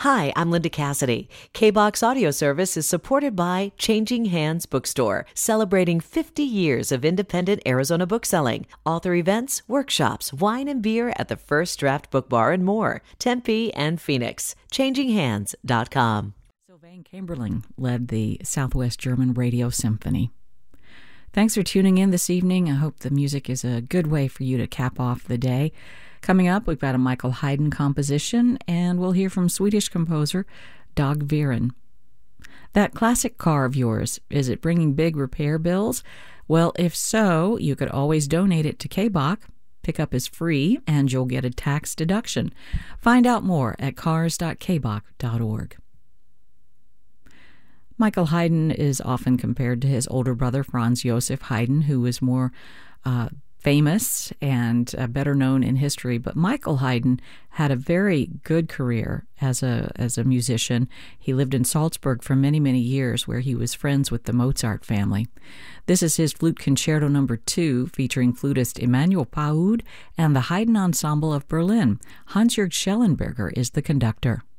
Hi, I'm Linda Cassidy. K-Box Audio Service is supported by Changing Hands Bookstore, celebrating 50 years of independent Arizona bookselling. Author events, workshops, wine and beer at the First Draft Book Bar and more. Tempe and Phoenix. ChangingHands.com. Sylvain Kamberling led the Southwest German Radio Symphony. Thanks for tuning in this evening. I hope the music is a good way for you to cap off the day. Coming up, we've got a Michael Haydn composition, and we'll hear from Swedish composer Dag Viren. That classic car of yours, is it bringing big repair bills? Well, if so, you could always donate it to KBOC. Pickup is free, and you'll get a tax deduction. Find out more at cars.kboc.org. Michael Haydn is often compared to his older brother Franz Joseph Haydn, who was more famous and better known in history. But Michael Haydn had a very good career as a musician. He lived in Salzburg for many, many years, where he was friends with the Mozart family. This is his Flute Concerto No. 2, featuring flutist Emanuel Paud and the Haydn Ensemble of Berlin. Hans-Jürg Schellenberger is the conductor.